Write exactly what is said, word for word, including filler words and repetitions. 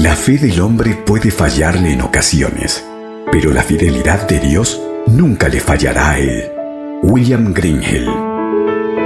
La fe del hombre puede fallarle en ocasiones, pero la fidelidad de Dios nunca le fallará a él. William Greenhill.